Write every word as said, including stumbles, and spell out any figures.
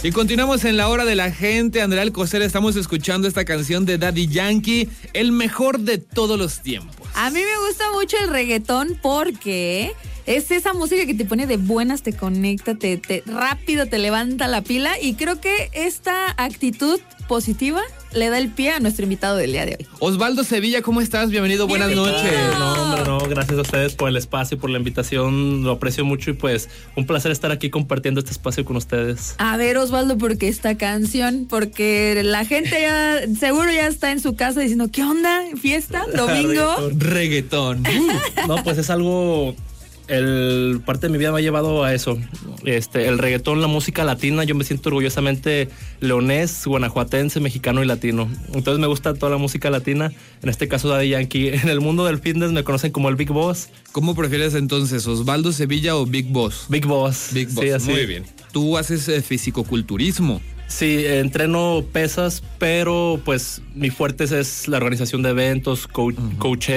Y continuamos en la hora de la gente. Andrea Alcocer, estamos escuchando esta canción de Daddy Yankee, el mejor de todos los tiempos. A mí me gusta mucho el reggaetón porque es esa música que te pone de buenas, te conecta, te, te rápido te levanta la pila, y creo que esta actitud positiva le da el pie a nuestro invitado del día de hoy. Osvaldo Sevilla, ¿cómo estás? Bienvenido, buenas Bienvenido. noches. No, hombre, no, gracias a ustedes por el espacio, por la invitación, lo aprecio mucho y pues un placer estar aquí compartiendo este espacio con ustedes. A ver, Osvaldo, ¿por qué esta canción? Porque la gente ya seguro ya está en su casa diciendo, ¿qué onda? ¿Fiesta? ¿Domingo? Reggaetón. No, pues es algo... El, parte de mi vida me ha llevado a eso. Este, el reggaetón, la música latina, yo me siento orgullosamente leonés, guanajuatense, mexicano y latino. Entonces me gusta toda la música latina, en este caso Daddy Yankee. En el mundo del fitness me conocen como el Big Boss. ¿Cómo prefieres entonces, Osvaldo Sevilla o Big Boss? Big Boss. Big Boss, sí, así. Muy bien. Tú haces eh, fisicoculturismo. Sí, entreno pesas, pero pues mi fuerte es la organización de eventos, coach, uh-huh. coaching.